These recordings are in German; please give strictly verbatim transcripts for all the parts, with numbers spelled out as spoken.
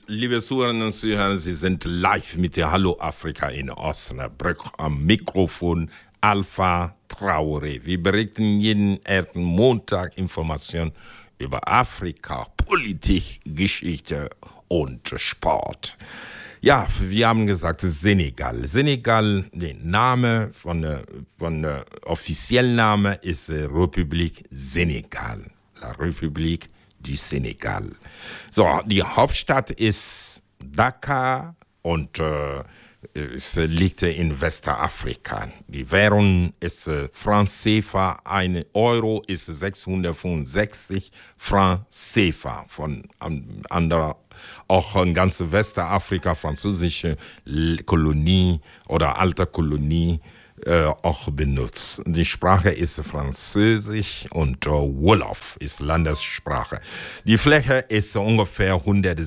liebe Zuhörerinnen und Zuhörer, Sie sind live mit der Hallo Afrika in Osnabrück am Mikrofon Alpha Traoré. Wir berichten jeden ersten Montag Informationen über Afrika, Politik, Geschichte und Sport. Ja, wir haben gesagt, Senegal. Senegal, der Name von der, von der offiziellen Name ist Republik Senegal. La République du Senegal. So, die Hauptstadt ist Dakar und äh, es liegt in Westafrika. Die Währung ist äh, Franc C F A. Ein Euro ist sechshundertfünfundsechzig Franc C F A. Von um, anderer, auch in ganz Westafrika, französische Kolonie oder alte Kolonie, Äh, auch benutzt. Die Sprache ist Französisch und äh, Wolof ist Landessprache. Die Fläche ist ungefähr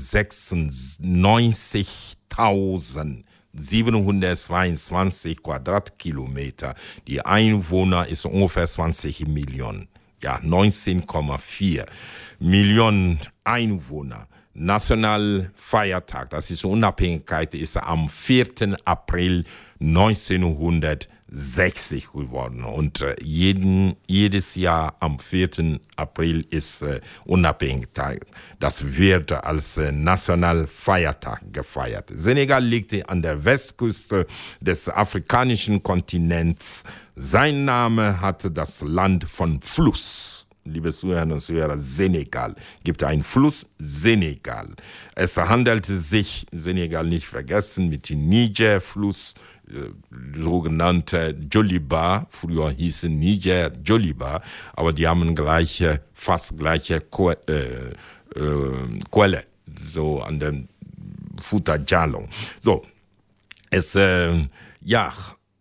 hundertsechsundneunzigtausendsiebenhundertzweiundzwanzig Quadratkilometer. Die Einwohner ist ungefähr zwanzig Millionen. Ja, neunzehn Komma vier Millionen Einwohner. Nationalfeiertag, das ist Unabhängigkeit, ist am vierten April neunzehnhundertsechzig geworden. Und äh, jeden, jedes Jahr am vierten April ist äh, Unabhängigkeit. Das wird als äh, Nationalfeiertag gefeiert. Senegal liegt an der Westküste des afrikanischen Kontinents. Sein Name hat das Land von Fluss. Liebe Zuhörerinnen und Zuhörer, Senegal. Gibt einen Fluss Senegal. Es handelt sich, Senegal nicht vergessen, mit dem Niger-Fluss, äh, sogenannte Djoliba. Früher hießen Niger Djoliba, aber die haben gleiche, fast gleiche Que- äh, äh, Quelle, so an dem Fouta Djallon. So, es, äh, ja,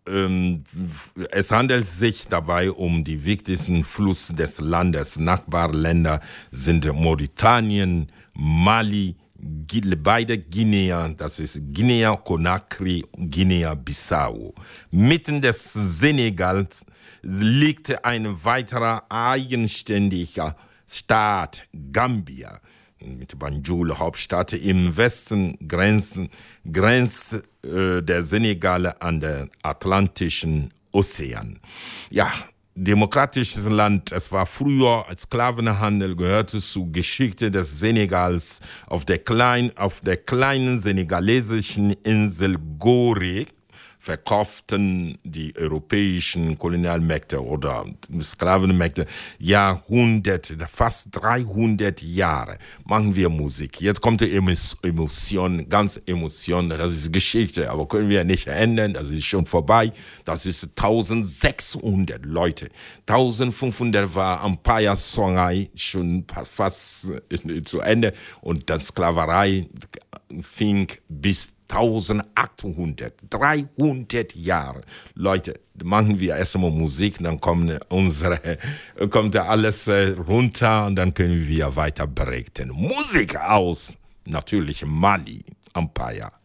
es handelt sich dabei um die wichtigsten Flüsse des Landes. Nachbarländer sind Mauretanien, Mali, beide Guinea, das ist Guinea-Conakry und Guinea-Bissau. Mitten des Senegals liegt ein weiterer eigenständiger Staat, Gambia, mit Banjul Hauptstadt. Im Westen grenzen, grenzt äh, der Senegal an den Atlantischen Ozean. Ja, demokratisches Land. Es war früher Sklavenhandel, gehörte zur Geschichte des Senegals auf der, klein, auf der kleinen senegalesischen Insel Gorée. Verkauften die europäischen Kolonialmächte oder Sklavenmächte Jahrhunderte, fast dreihundert Jahre machen wir Musik. Jetzt kommt die Emotion, ganz Emotion, das ist Geschichte, aber können wir nicht ändern, das ist schon vorbei. Das ist eintausendsechshundert Leute. eintausendfünfhundert war Empire Songhai schon fast zu Ende und dann Sklaverei fing bis eintausendachthundert, dreihundert Jahre. Leute, machen wir erstmal Musik, dann kommt unsere, kommt alles runter und dann können wir weiter berichten. Musik aus, natürlich Mali, Empire.